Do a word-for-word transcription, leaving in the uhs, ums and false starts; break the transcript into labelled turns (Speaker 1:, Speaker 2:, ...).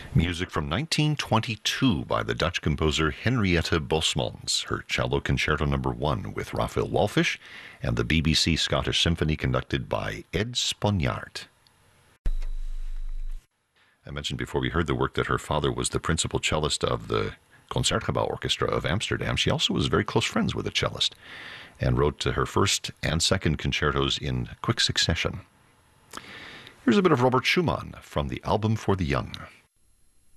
Speaker 1: Music from nineteen twenty-two by the Dutch composer Henriette Bosmans, her Cello Concerto Number One with Raphael Walfish, and the B B C Scottish Symphony conducted by Ed Sponjaard. I mentioned before we heard the work that her father was the principal cellist of the Concertgebouw Orchestra of Amsterdam. She also was very close friends with a cellist and wrote her first and second concertos in quick succession. Here's a bit of Robert Schumann from the Album for the Young.